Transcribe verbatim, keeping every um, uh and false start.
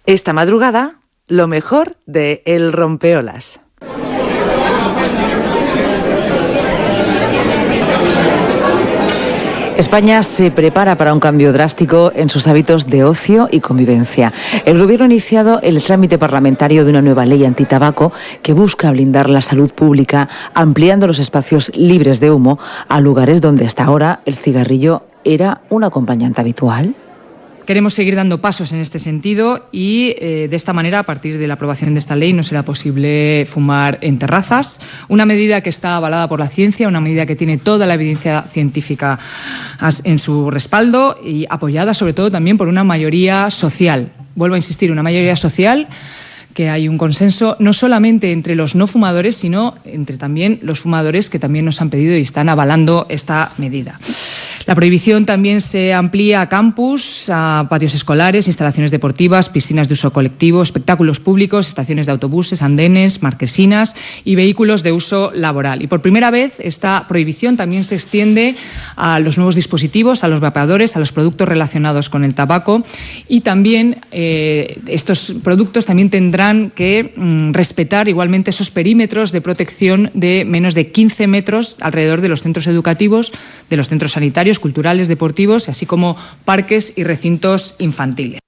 Esta madrugada, lo mejor de El Rompeolas. España se prepara para un cambio drástico en sus hábitos de ocio y convivencia. El Gobierno ha iniciado el trámite parlamentario de una nueva ley antitabaco que busca blindar la salud pública, ampliando los espacios libres de humo a lugares donde hasta ahora el cigarrillo era un acompañante habitual. Queremos seguir dando pasos en este sentido y eh, de esta manera, a partir de la aprobación de esta ley, no será posible fumar en terrazas. Una medida que está avalada por la ciencia, una medida que tiene toda la evidencia científica en su respaldo y apoyada sobre todo también por una mayoría social. Vuelvo a insistir, una mayoría social que hay un consenso no solamente entre los no fumadores, sino entre también los fumadores que también nos han pedido y están avalando esta medida. La prohibición también se amplía a campus, a patios escolares, instalaciones deportivas, piscinas de uso colectivo, espectáculos públicos, estaciones de autobuses, andenes, marquesinas y vehículos de uso laboral. Y por primera vez esta prohibición también se extiende a los nuevos dispositivos, a los vapeadores, a los productos relacionados con el tabaco y también eh, estos productos también tendrán que mm, respetar igualmente esos perímetros de protección de menos de quince metros alrededor de los centros educativos, de los centros sanitarios, culturales, deportivos, así como parques y recintos infantiles.